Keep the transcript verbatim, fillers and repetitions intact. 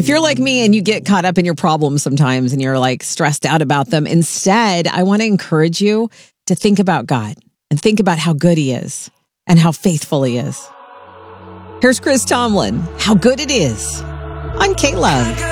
If you're like me and you get caught up in your problems sometimes and you're like stressed out about them, instead, I want to encourage you to think about God and think about how good he is and how faithful he is. Here's Chris Tomlin, How Good It Is on K-Love.